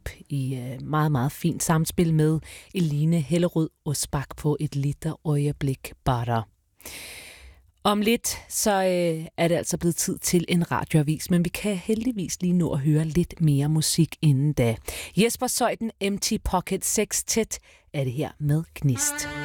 i meget, meget fint samspil med Eline Hellerød Osbak på Et liter øjeblik bare. Om lidt, så er det altså blevet tid til en radioavis, men vi kan heldigvis lige nå at høre lidt mere musik inden da. Jesper Zeuthen, Empty Pocket Sextet er det her med Gnist.